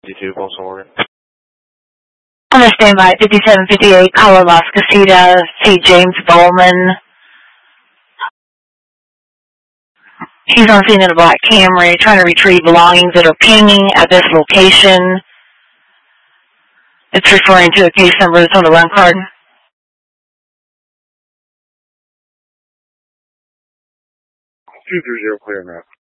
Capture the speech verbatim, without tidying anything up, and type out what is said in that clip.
fifty-two, Folsom, Oregon. I'm going to stand by fifty-seven fifty-eight, Palo Las Casitas, see James Bowman. He's on scene in a black Camry trying to retrieve belongings that are pinging at this location. It's referring to a case number that's on the run card. two three zero, clear now.